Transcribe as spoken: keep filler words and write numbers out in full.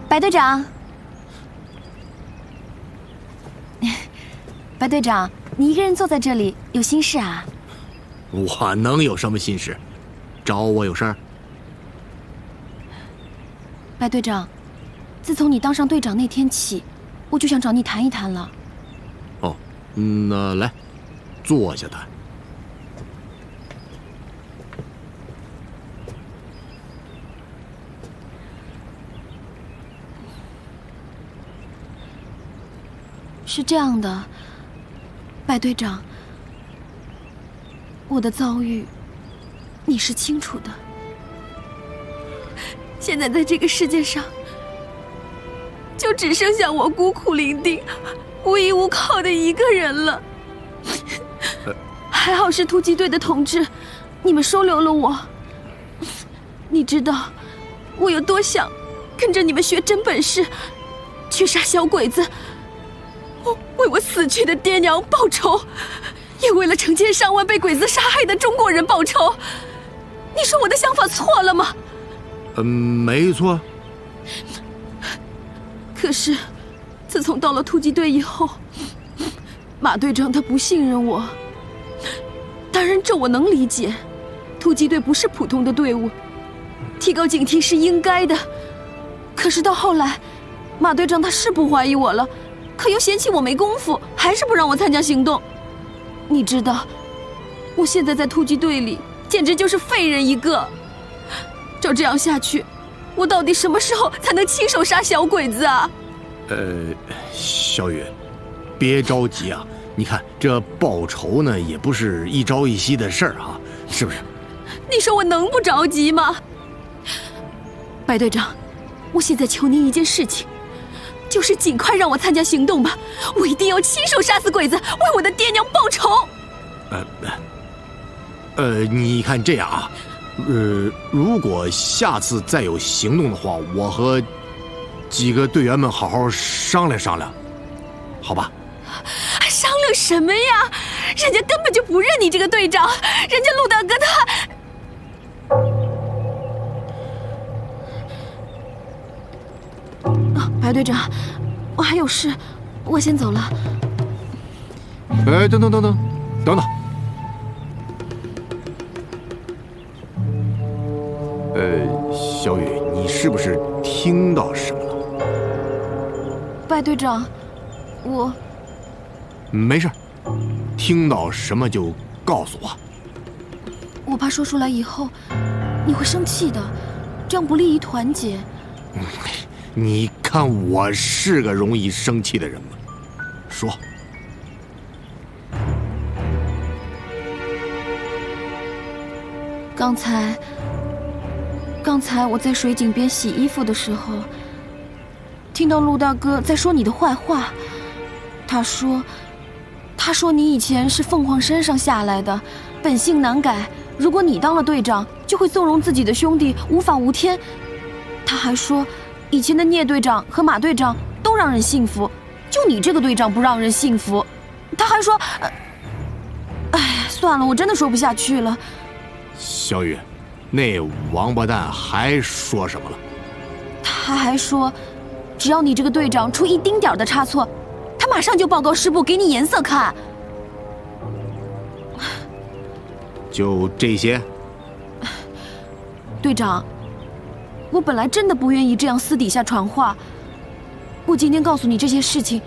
白队长，白队长，你一个人坐在这里，有心事啊？ 我能有什么心事？找我有事儿？ 白队长，自从你当上队长那天起，我就想找你谈一谈了。 哦，那来，坐下谈。 是这样的，白队长，我的遭遇你是清楚的。现在在这个世界上，就只剩下我孤苦伶仃、无依无靠的一个人了。还好是突击队的同志，你们收留了我。你知道我有多想跟着你们学真本事，去杀小鬼子，为我死去的爹娘报仇，也为了成千上万被鬼子杀害的中国人报仇。你说我的想法错了吗？ 嗯，没错。 可是，自从到了突击队以后，马队长他不信任我。当然，这我能理解。突击队不是普通的队伍，提高警惕是应该的。可是到后来，马队长他是不怀疑我了，可又嫌弃我没功夫，还是不让我参加行动。你知道，我现在在突击队里简直就是废人一个。照这样下去，我到底什么时候才能亲手杀小鬼子啊？ 呃，小雨，别着急啊。你看，这报仇呢，也不是一朝一夕的事儿啊，是不是？ 你说我能不着急吗？白队长，我现在求您一件事情，就是尽快让我参加行动吧，我一定要亲手杀死鬼子，为我的爹娘报仇。 呃，呃，你看这样啊。呃，如果下次再有行动的话，我和几个队员们好好商量商量，好吧？ 商量什么呀？人家根本就不认你这个队长，人家陆大哥他……啊，白队长，我还有事，我先走了。 哎，等等等等，等等。呃，小雨，你是不是听到什么了？ 白队长，我没事，听到什么就告诉我。 我怕说出来以后你会生气的，这样不利于团结。 你看我是个容易生气的人吗？说。 刚才。刚才我在水井边洗衣服的时候，听到陆大哥在说你的坏话。他说，他说你以前是凤凰山上下来的，本性难改。如果你当了队长，就会纵容自己的兄弟，无法无天。他还说，以前的聂队长和马队长都让人信服，就你这个队长不让人信服。他还说，呃、哎，算了，我真的说不下去了。 小雨。那王八蛋还说什么了？ 他还说，只要你这个队长出一丁点的差错，他马上就报告师部给你颜色看。 就这些？ 队长，我本来真的不愿意这样私底下传话。我今天告诉你这些事情，